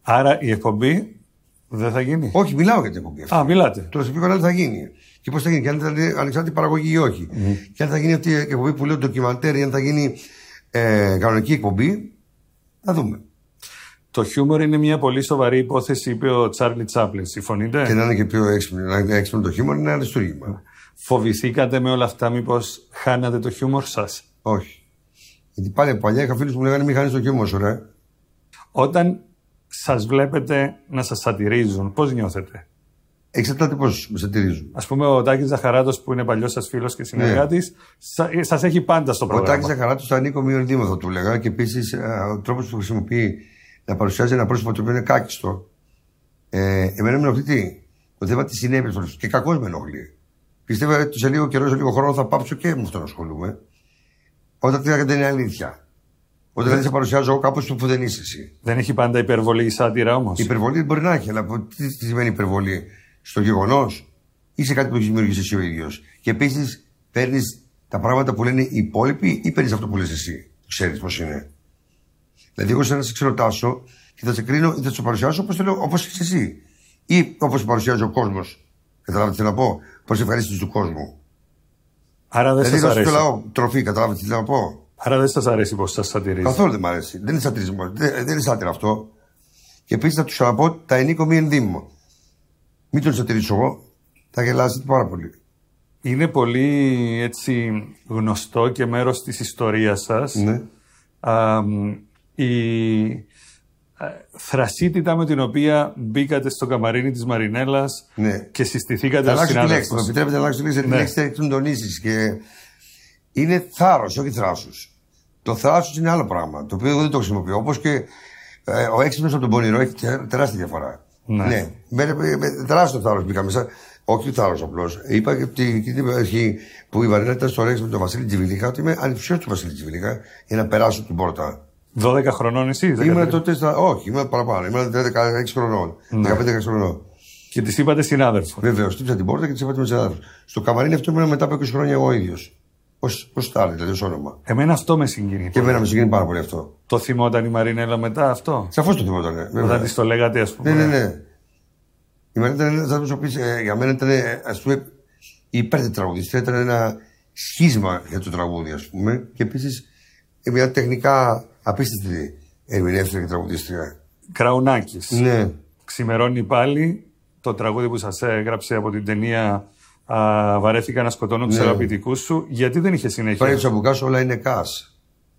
Άρα η εκπομπή δεν θα γίνει. Όχι, μιλάω για την εκπομπή αυτή. Α, μιλάτε. Το στο κανάλι θα γίνει. Και πώς θα γίνει, και αν θα είναι ανεξάρτητη παραγωγή ή όχι. Και αν θα γίνει αυτή η εκπομπή που λέω ντοκιμαντέρ, ή αν θα γίνει κανονική εκπομπή, θα δούμε. Το χιούμορ είναι μια πολύ σοβαρή υπόθεση, είπε ο Τσάρλι Τσάπλιν. Συμφωνείτε? Και να είναι και πιο έξυπνο το χιούμορ είναι ένα αριστούργημα. Φοβηθήκατε με όλα αυτά, μήπως χάνατε το χιούμορ σας? Όχι. Γιατί πάλι παλιά είχα φίλους που μου λέγανε μην χάνεις το χιούμορ σου, ρε. Όταν σας βλέπετε να σας σατυρίζουν, πώς νιώθετε? Εξαρτάται πώς με σατυρίζουν. Ας πούμε, ο Τάκης Ζαχαράτος, που είναι παλιός σας φίλος και συνεργάτης, σας έχει πάντα στο πρόγραμμα. Ο Τάκης Ζαχαράτος θα ανήκω μείον δήμο, θα του λέγα. Και επίσης ο τρόπος που χρησιμοποιεί να παρουσιάζει ένα πρόσωπο το οποίο είναι κάκιστο. Εμένα με ενοχλεί το θέμα της συνέπειας και κακώς με ενοχλεί. Πιστεύω ότι σε λίγο καιρό, σε λίγο χρόνο θα πάψω και με αυτό να ασχολούμαι. Όταν δεν είναι αλήθεια. Όταν δεν σε παρουσιάζω εγώ κάπως που δεν είσαι εσύ. Δεν έχει πάντα υπερβολή η σάτυρα όμως? Η υπερβολή μπορεί να έχει, αλλά τι σημαίνει υπερβολή? Στο γεγονός ή σε κάτι που έχει δημιουργήσει εσύ ο ίδιος. Και επίσης παίρνεις τα πράγματα που λένε οι υπόλοιποι ή παίρνεις αυτό που λες εσύ. Ξέρεις πώς είναι. Δηλαδή, εγώ να σε ξεροτάσω και θα σε κρίνω ή θα σε παρουσιάσω όπως είσαι εσύ. Ή όπως παρουσιάζει ο κόσμος. Καταλάβετε τι να πω? Πώς ευχαρίστηση του κόσμου. Άρα δεν σας αρέσει. Δηλαδή, λαό τροφή, καταλάβετε τι να πω. Άρα δεν σας αρέσει πως σας σατυρίζει? Καθόλου δεν μ' αρέσει. Δεν είναι σατυρισμό. Δεν είναι σάτυρα αυτό. Και επίσης θα του ξαναπώ, τα ενίκο μη ενδύμω. Μην τον σατυρίσω εγώ, θα γελάσετε πάρα πολύ. Είναι πολύ έτσι γνωστό και μέρος της ιστορίας σας. Ναι. Η θρασίτητα με την οποία μπήκατε στο καμαρίνι της Μαρινέλας, ναι, και συστηθήκατε ως συνάδελφος. Θα επιτρέπετε να αλλάξω τη λέξη, γιατί τη λέξη θα τον τονίσεις. Και είναι θάρρος, όχι θράσος. Το θράσος είναι άλλο πράγμα, το οποίο εγώ δεν το χρησιμοποιώ. Όπως και ο έξυπνος από τον πονηρό έχει τεράστια διαφορά. Ναι. Με τεράστιο θάρρος μπήκα μέσα. Όχι θάρρος απλώς. Είπα και την αρχή που η Μαρινέλα ήταν στο Ρέξ με τον Βασίλη Τζιβιλίχα, ότι είμαι ανυψιός του Βασίλη Τζιβιλίχα για να περάσω την πόρτα. 12 χρονών εσύ? Ήμουν τότε όχι, ήμουν παραπάνω. Ήμουν 16 χρονών. 15 χρονών. Και τη είπατε συνάδελφο? Βεβαίως, χτύπησα την πόρτα και τη είπα με συνάδελφο. Στο καμαρίνι αυτό ήμουν μετά από 20 χρόνια εγώ ίδιος. Ως τάρι, δηλαδή ως όνομα. Εμένα αυτό με συγκινεί. Και εμένα με συγκινεί πάρα πολύ αυτό. Το θυμόταν η Μαρινέλα μετά αυτό? Σαφώς το θυμόταν. Όταν τη το λέγατε, ας πούμε. Ναι. Η Μαρινέλα, θα σου πει, για μένα ήταν, ας πούμε, η υπέρτετραγουδίστρια, ήταν ένα σχίσμα για το τραγούδι, ας πούμε. Και επίσης μια τεχνικά απίστευτη ερμηνεύτρια και τραγουδίστρια. Κραουνάκης. Ναι. Ξημερώνει πάλι, το τραγούδι που σας έγραψε από την ταινία Βαρέθηκα να σκοτώνω τους αγαπητικούς σου. Γιατί δεν είχε συνέχεια? Πάλι του Αμπουκάς όλα είναι κας.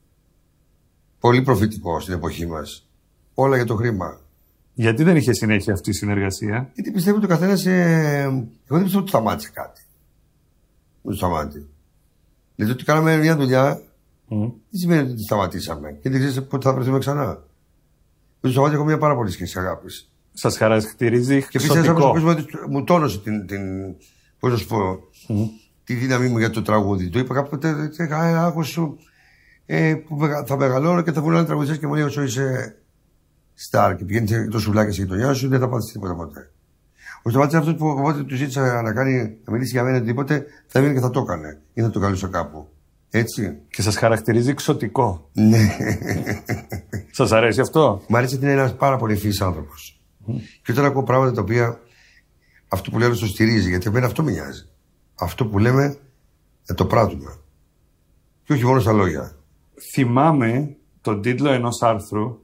Πολύ προφητικό στην εποχή μας. Όλα για το χρήμα. Γιατί δεν είχε συνέχεια αυτή η συνεργασία? Γιατί πιστεύω ότι ο καθένας. Εγώ δεν πιστεύω ότι σταμάτησε κάτι. Δεν σταμάτησε. Δηλαδή ότι κάναμε μια δουλειά. Δεν σημαίνει ότι τη σταματήσαμε. Και δεν ξέρεις πότε θα βρεθούμε ξανά. Με το σταμάτησε έχω μια πάρα πολύ σχέση αγάπης. Σας χαρακτηρίζει και ξωτικό. Και μου τόνωσε πώς να σου πω, τη δύναμή μου για το τραγούδι. Το είπα κάποτε, άκουσα σου, που θα μεγαλώνω και θα βγουν άλλοι τραγουδιστές και μου λέει όσο είσαι στάρ και πηγαίνεις το σουβλάκι στη γειτονιά σου, δεν θα πάθεις τίποτα ποτέ. Ο Σταμάτης αυτό που όποτε του ζήτησα να μιλήσει για μένα οτιδήποτε, θα έβγαινε και θα το έκανε ή θα το καλούσα κάπου. Έτσι. Και σας χαρακτηρίζει ξωτικό. Ναι. Σας αρέσει αυτό? Μ' αρέσει ότι είναι ένας πάρα πολύ ευφυής άνθρωπος. Και όταν ακούω πράγματα τα οποία αυτό που λέμε το στηρίζει, γιατί εμένα αυτό με νοιάζει. Αυτό που λέμε να το πράττουμε. Και όχι μόνο στα λόγια. Θυμάμαι τον τίτλο ενός άρθρου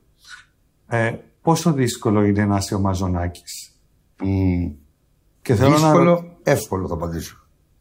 πόσο δύσκολο είναι να είσαι ο Μαζονάκης. Και θέλω δύσκολο, εύκολο θα απαντήσω.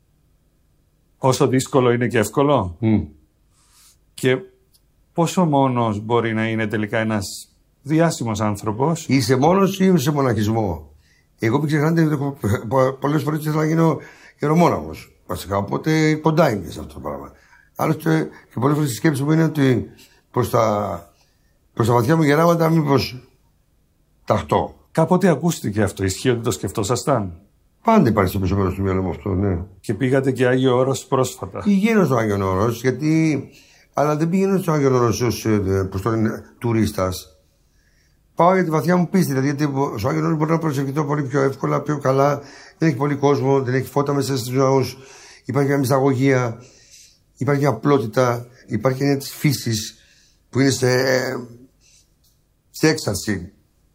Όσο δύσκολο είναι και εύκολο. Και πόσο μόνος μπορεί να είναι τελικά ένας διάσημος άνθρωπος? Είσαι μόνος ή είσαι σε μοναχισμό? Εγώ μην ξεχνάτε, πολλές φορές ήθελα να γίνω γερομόναχος. Βασικά, οπότε κοντά είμαι σε αυτό το πράγμα. Άλλωστε, και πολλές φορές η σκέψη μου είναι ότι προς τα βαθιά μου γεράματα μήπως ταχτώ. Κάποτε ακούστηκε αυτό, ισχύει ότι το σκεφτόσασταν? Πάντα υπάρχει στο πίσω μέρος του μυαλού μου αυτό, ναι. Και πήγατε και Άγιο Όρος πρόσφατα? Πηγαίνω στο Άγιο Όρος, αλλά δεν πηγαίνω στο Άγιο Όρος ως τουρίστας. Πάω για τη βαθιά μου πίστη, δηλαδή γιατί στο Άγιο Όρος μπορεί να προσευχηθώ πολύ πιο εύκολα, πιο καλά. Δεν έχει πολύ κόσμο, δεν έχει φώτα μέσα στους ναούς. Υπάρχει μια μυσταγωγία, υπάρχει μια απλότητα, υπάρχει μια της φύσης που είναι σε έξαρση.